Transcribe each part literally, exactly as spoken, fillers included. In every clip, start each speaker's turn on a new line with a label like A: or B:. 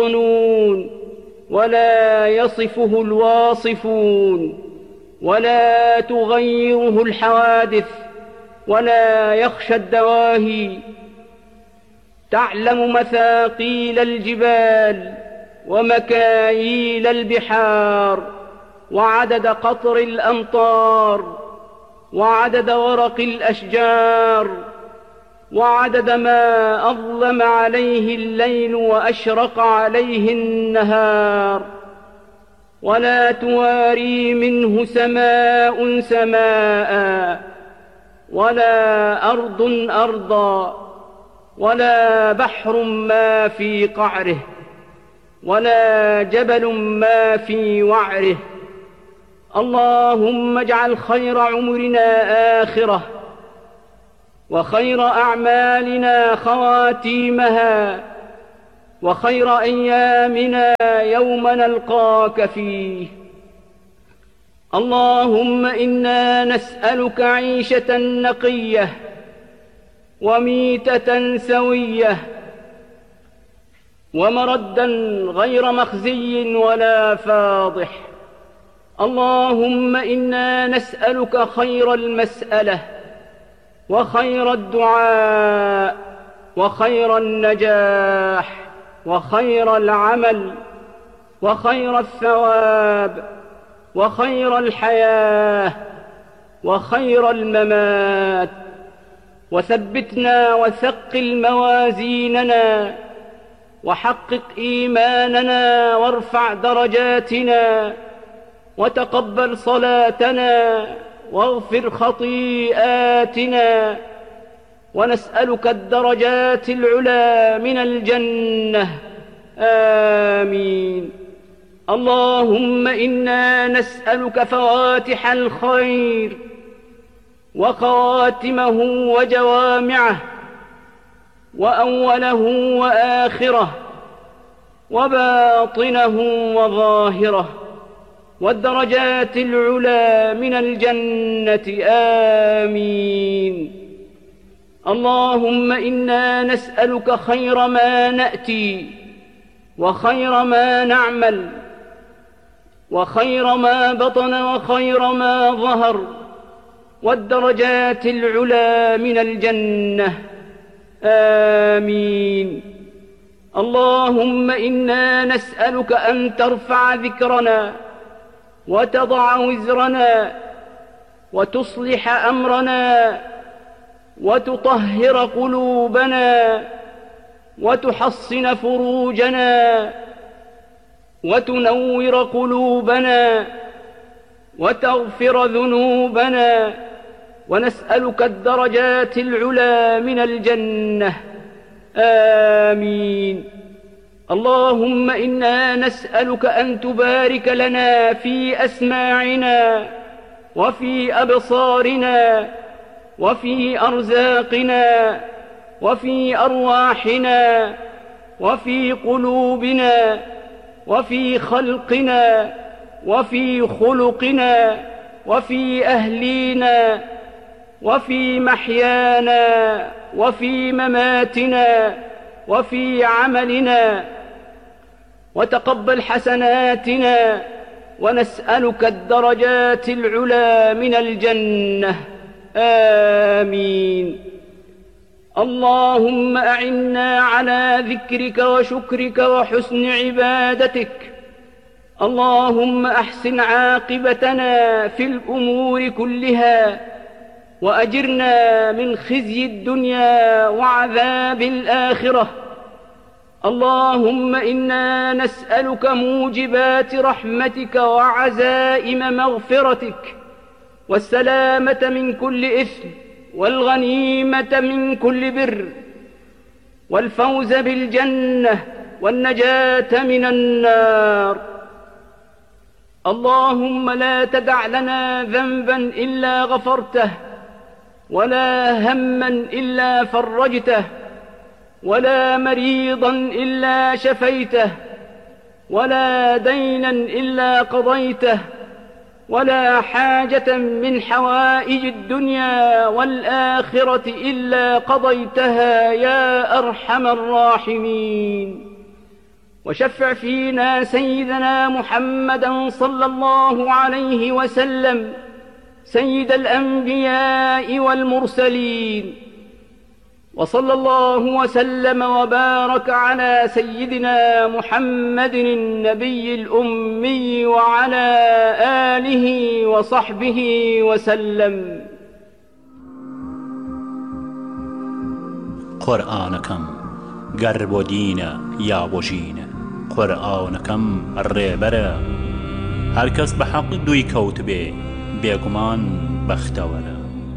A: الظنون ولا يصفه الواصفون ولا تغيره الحوادث ولا يخشى الدواهي. تعلم مثاقيل الجبال ومكاييل البحار وعدد قطر الأمطار وعدد ورق الأشجار وعدد ما أظلم عليه الليل وأشرق عليه النهار. ولا تواري منه سماء سماء ولا أرض أرضا ولا بحر ما في قعره ولا جبل ما في وعره. اللهم اجعل خير عمرنا آخرة وخير أعمالنا خواتيمها وخير أيامنا يوم نلقاك فيه. اللهم إنا نسألك عيشة نقية وميتة سوية ومردا غير مخزي ولا فاضح. اللهم إنا نسألك خير المسألة وخير الدعاء وخير النجاح وخير العمل وخير الثواب وخير الحياة وخير الممات. وثبتنا وثقل موازيننا وحقق إيماننا وارفع درجاتنا وتقبل صلاتنا واغفر خطيئاتنا. ونسألك الدرجات العلى من الجنة. آمين. اللهم إنا نسألك فواتح الخير وخواتمه وجوامعه وأوله وآخره وباطنه وظاهره والدرجات العلى من الجنة. آمين. اللهم إنا نسألك خير ما نأتي وخير ما نعمل وخير ما بطن وخير ما ظهر والدرجات العلى من الجنة. آمين. اللهم إنا نسألك أن ترفع ذكرنا وتضع وزرنا وتصلح أمرنا وتطهر قلوبنا وتحصن فروجنا وتنور قلوبنا وتغفر ذنوبنا. ونسألك الدرجات العلى من الجنة. آمين. اللهم إنا نسألك أن تبارك لنا في أسماعنا وفي أبصارنا وفي أرزاقنا وفي أرواحنا وفي قلوبنا وفي خلقنا وفي خلقنا وفي أهلينا وفي محيانا وفي مماتنا وفي عملنا وتقبل حسناتنا. ونسألك الدرجات العلى من الجنة. آمين. اللهم أعنا على ذكرك وشكرك وحسن عبادتك. اللهم أحسن عاقبتنا في الأمور كلها وأجرنا من خزي الدنيا وعذاب الآخرة. اللهم إنا نسألك موجبات رحمتك وعزائم مغفرتك والسلامة من كل إثم والغنيمة من كل بر والفوز بالجنة والنجاة من النار. اللهم لا تدع لنا ذنبا إلا غفرته ولا هما إلا فرجته ولا مريضا إلا شفيته ولا دينا إلا قضيته ولا حاجة من حوائج الدنيا والآخرة إلا قضيتها يا أرحم الراحمين. وشفع فينا سيدنا محمدا صلى الله عليه وسلم سيد الأنبياء والمرسلين. وصلى الله وسلم وبارك على سيدنا محمد النبي الأمي وعلى آله وصحبه وسلم.
B: قرآنكم قرب دينا يا بوجينا قرآنكم الريبرا هركس بحق دوي كوتبه بيقمان بختورا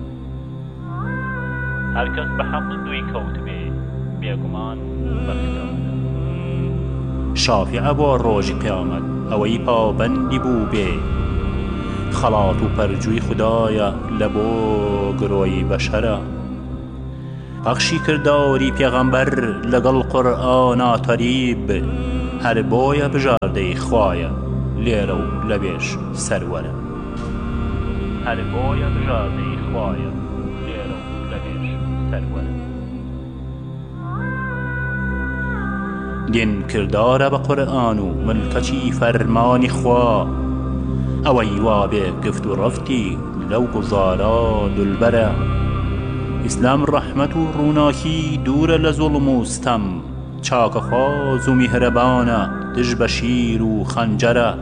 B: هركس بحق دوي كوتبه بيقمان بختورا شافع بو روج قيامت اوي پابندی بو به خلاط و پرجوی خدایا لبو گروی بشرا بخشی کرداری پیغمبر لگل قرآن طریب هر بویا بجارده خوایا لیرو لبیش سروره هر بویا بجارده خوایا لیرو لبیش سروره دین کردار با قرآن و ملکچی فرمان خوا اوی وابه گفت و رفتی لو گزارا دلبره اسلام رحمت و روناکی دور لظلم و ستم چاک خواز و مهربانه دژ بشیر و خنجره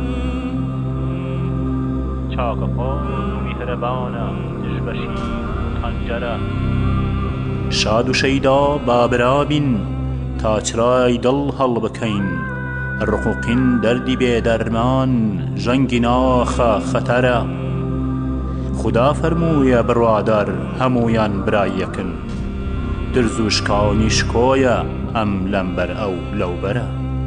B: چاک خواز و مهربانه دژ بشیر و خنجره شاد و شیدا بابرابین تا چرای دل حل بکین رقوقین دردی بیدرمان جنگ ناخ خطره خدا فرمویا بروادر همویان برایکن درزوشکانی شکویا ام لمبر او لوبره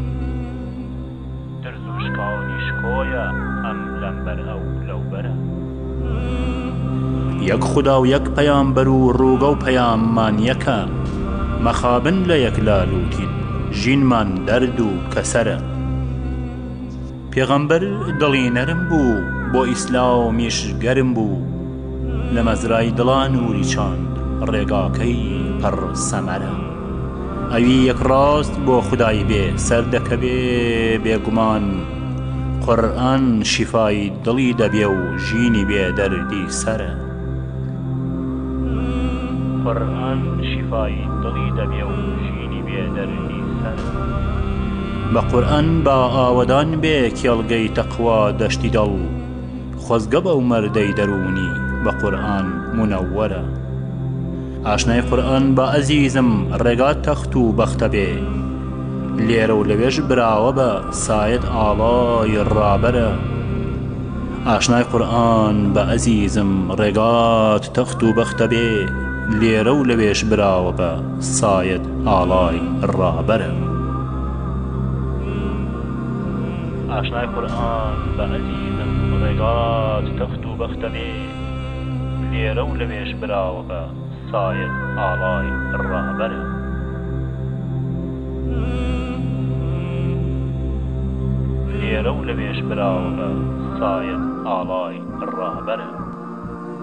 B: درزوشکانی شکویا ام لمبر او لوبره یک خدا و یک پیامبر و روگا و پیاممان یکه مخابن لیک لالوتین جین من درد و کسره پیغمبر دلی نرم بو بو اسلامیش گرم بو لمزرای دلا نوری چاند ڕێگاکەی پڕ سەمەرە ئەوی یەک ڕاست بۆ خودای بێ سەردەکە بێ بێگومان قورئان شیفای دڵی دەبێ و ژینی بێ دەردی سەرە قورئان شیفای دڵی دەبێ و ژینی بێ دەردی سەرە بە قورئان با ئاوەدان بێ کێڵگەی تەقوا دەشتی دڵ خۆزگە بەو مەردەی دەرونی بە قورئان منەوەرە ئاشنای قورئان بە ئەزیزم ڕێگات تەخت و بەختە بێ لێرە و لەوێش براوە بە سایت ئاڵای ڕابەرە ئاشنای قورئان بە ئەزیزم ڕێگات تەخت و بەختە بێ لێرە و لەوێش براوە بە سایت ئاڵای ڕابەرە ئاشنای قورئان بە ئەزیزم ڕێگات تەخت و بەختە بێ لێرە و لەوێش براوە بە سایت ئاڵای ڕابەرە لێرە و لەوێش براوە بە سایت ئاڵای ڕابەرە